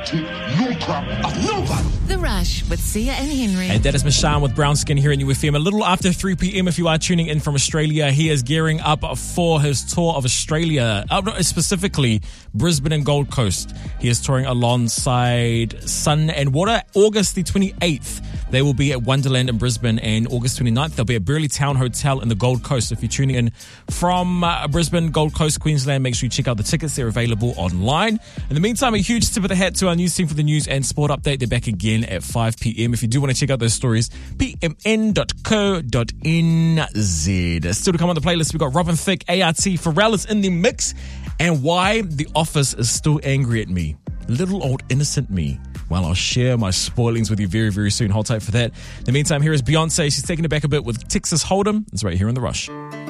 No crap of nobody. The Rush with Sia and Henry. And that is Michelle with Brown Skin here in UFM. A little after 3 p.m. if you are tuning in from Australia. He is gearing up for his tour of Australia, specifically Brisbane and Gold Coast. He is touring alongside Sun and Water. August the 28th, they will be at Wonderland in Brisbane, and August 29th, they'll be at Burleigh Town Hotel in the Gold Coast. If you're tuning in from Brisbane, Gold Coast, Queensland, make sure you check out the tickets. They're available online. In the meantime, a huge tip of the hat to our news team for the news and sport update. They're back again at 5 p.m. If you do want to check out those stories, pmn.co.nz. Still to come on the playlist, we've got Robin Thicke, ART, Pharrell is in the mix, and why The Office is still angry at me. Little old innocent me. Well, I'll share my spoilings with you very, very soon. Hold tight for that. In the meantime, here is Beyonce. She's taking it back a bit with Texas Hold'em. It's right here in The Rush.